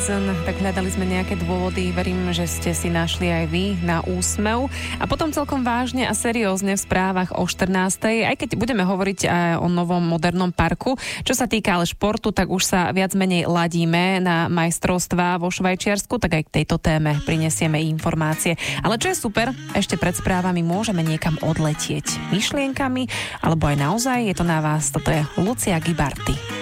Tak hľadali sme nejaké dôvody, verím, že ste si našli aj vy na úsmev. A potom celkom vážne a seriózne v správach o 14:00, aj keď budeme hovoriť o novom modernom parku. Čo sa týka ale športu, tak už sa viac menej ladíme na majstrovstvá vo Švajčiarsku, tak aj k tejto téme prinesieme informácie. Ale čo je super, ešte pred správami môžeme niekam odletieť myšlienkami, alebo aj naozaj, je to na vás. Toto je Lucia Gibarty.